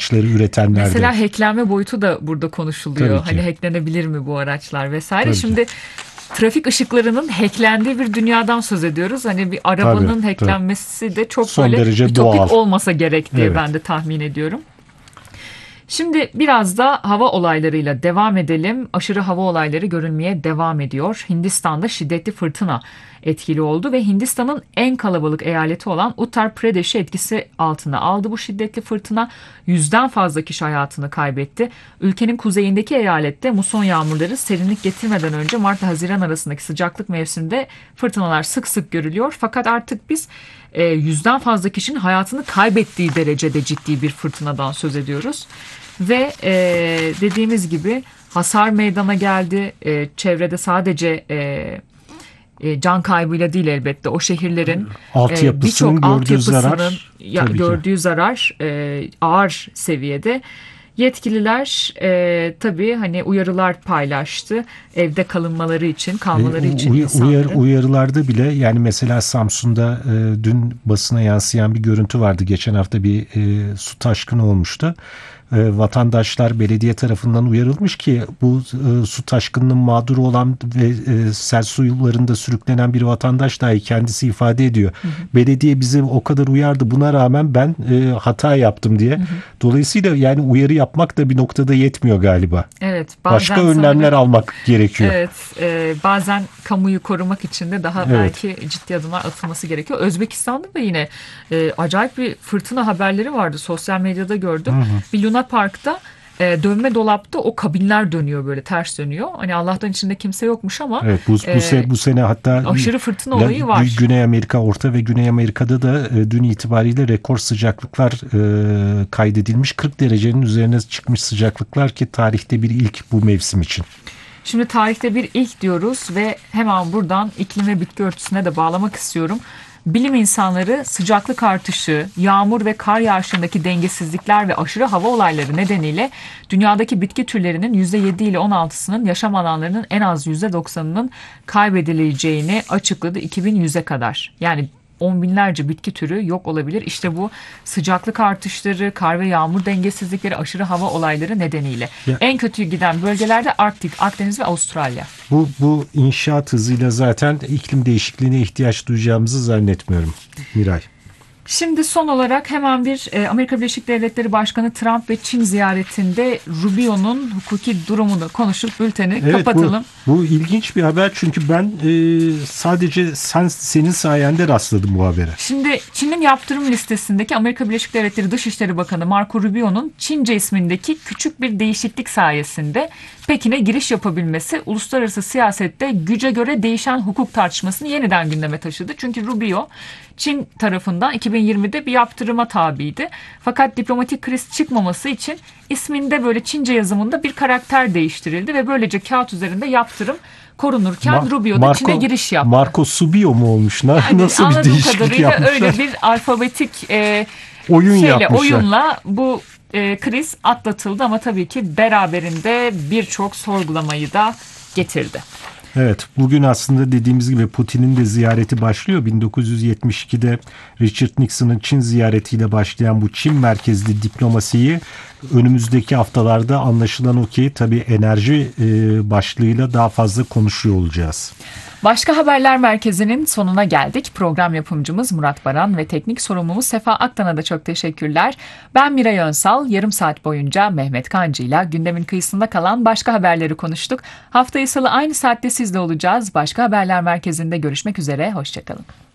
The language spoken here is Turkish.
araçları üretenler de. Mesela hacklenme boyutu da burada konuşuluyor. Hani hacklenebilir mi bu araçlar vesaire. Tabii Şimdi trafik ışıklarının hacklendiği bir dünyadan söz ediyoruz. Hani bir arabanın hacklenmesi de çok son böyle derece ütopik doğal olmasa gerek diye ben de tahmin ediyorum. Şimdi biraz da hava olaylarıyla devam edelim. Aşırı hava olayları görülmeye devam ediyor. Hindistan'da şiddetli fırtına etkili oldu ve Hindistan'ın en kalabalık eyaleti olan Uttar Pradesh'i etkisi altına aldı bu şiddetli fırtına. 100'den fazla kişi hayatını kaybetti. Ülkenin kuzeyindeki eyalette muson yağmurları serinlik getirmeden önce Mart ile Haziran arasındaki sıcaklık mevsiminde fırtınalar sık sık görülüyor. Fakat artık biz 100'den fazla kişinin hayatını kaybettiği derecede ciddi bir fırtınadan söz ediyoruz. Ve dediğimiz gibi hasar meydana geldi. Çevrede sadece can kaybıyla değil elbette o şehirlerin birçok altyapısının gördüğü zarar ağır seviyede. Yetkililer tabii hani uyarılar paylaştı evde kalmaları için insanların. Uyarılarda bile yani mesela Samsun'da dün basına yansıyan bir görüntü vardı. Geçen hafta bir su taşkını olmuştu. Vatandaşlar belediye tarafından uyarılmış ki bu su taşkınının mağduru olan ve sel suyularında sürüklenen bir vatandaş dahi kendisi ifade ediyor. Belediye bizi o kadar uyardı, buna rağmen ben hata yaptım diye. Dolayısıyla yani uyarı yapmak da bir noktada yetmiyor galiba. Evet, başka önlemler almak gerekiyor. Evet, bazen kamuyu korumak için de daha belki ciddi adımlar atılması gerekiyor. Özbekistan'da da yine acayip bir fırtına haberleri vardı. Sosyal medyada gördüm. Bir Luna Park'ta dönme dolapta o kabinler dönüyor, böyle ters dönüyor. Hani Allah'tan içinde kimse yokmuş ama evet, bu sene hatta aşırı fırtına olayı var. Güney Amerika, Orta ve Güney Amerika'da da dün itibariyle rekor sıcaklıklar kaydedilmiş. 40 derecenin üzerine çıkmış sıcaklıklar ki tarihte bir ilk bu mevsim için. Şimdi tarihte bir ilk diyoruz ve hemen buradan iklim ve bitki örtüsüne de bağlamak istiyorum. Bilim insanları sıcaklık artışı, yağmur ve kar yağışındaki dengesizlikler ve aşırı hava olayları nedeniyle dünyadaki bitki türlerinin %7 ile 16'sının yaşam alanlarının en az %90'ının kaybedileceğini açıkladı 2100'e kadar. Yani on binlerce bitki türü yok olabilir. İşte bu sıcaklık artışları, kar ve yağmur dengesizlikleri, aşırı hava olayları nedeniyle. En kötü giden bölgelerde Arktik, Akdeniz ve Avustralya. Bu inşaat hızıyla zaten iklim değişikliğine ihtiyaç duyacağımızı zannetmiyorum Miray. Şimdi son olarak hemen bir Amerika Birleşik Devletleri Başkanı Trump ve Çin ziyaretinde Rubio'nun hukuki durumunu konuşup bülteni kapatalım. Bu ilginç bir haber çünkü ben sadece senin sayende rastladım bu habere. Şimdi Çin'in yaptırım listesindeki Amerika Birleşik Devletleri Dışişleri Bakanı Marco Rubio'nun Çince ismindeki küçük bir değişiklik sayesinde Pekin'e giriş yapabilmesi uluslararası siyasette güce göre değişen hukuk tartışmasını yeniden gündeme taşıdı. Çünkü Rubio Çin tarafından 2020'de bir yaptırıma tabiydi. Fakat diplomatik kriz çıkmaması için isminde böyle Çince yazımında bir karakter değiştirildi ve böylece kağıt üzerinde yaptırım korunurken Rubio da Çin'e giriş yaptı. Marco Subio mu olmuş? Nasıl bir değişiklik yapmışlar? Öyle bir alfabetik oyunla bu kriz atlatıldı ama tabii ki beraberinde birçok sorgulamayı da getirdi. Evet, bugün aslında dediğimiz gibi Putin'in de ziyareti başlıyor. 1972'de Richard Nixon'ın Çin ziyaretiyle başlayan bu Çin merkezli diplomasiyi önümüzdeki haftalarda anlaşılan o ki tabii enerji başlığıyla daha fazla konuşuyor olacağız. Başka Haberler Merkezi'nin sonuna geldik. Program yapımcımız Murat Baran ve teknik sorumlumuz Sefa Aktan'a da çok teşekkürler. Ben Miray Önsal. Yarım saat boyunca Mehmet Kancı'yla gündemin kıyısında kalan başka haberleri konuştuk. Haftayı Salı aynı saatte sizle olacağız. Başka Haberler Merkezi'nde görüşmek üzere. Hoşçakalın.